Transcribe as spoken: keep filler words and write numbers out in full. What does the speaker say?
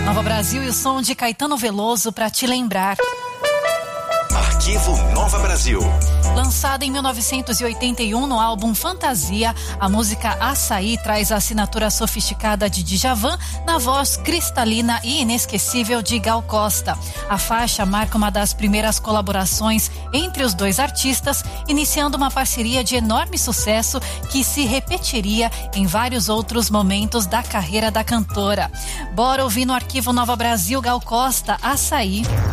Nova Brasil e o som de Caetano Veloso pra te lembrar. Arquivo Nova Brasil. Lançada em mil novecentos e oitenta e um no álbum Fantasia, a música Açaí traz a assinatura sofisticada de Djavan na voz cristalina e inesquecível de Gal Costa. A faixa marca uma das primeiras colaborações entre os dois artistas, iniciando uma parceria de enorme sucesso que se repetiria em vários outros momentos da carreira da cantora. Bora ouvir no Arquivo Nova Brasil Gal Costa, Açaí.